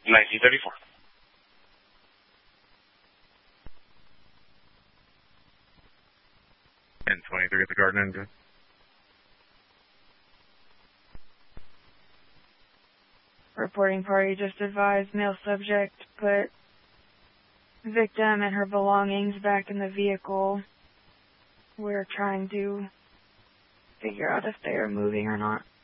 1934. And 23 at the Garden Engine. Reporting party just advised male subject put victim and her belongings back in the vehicle. We're trying to figure out if they are moving or not.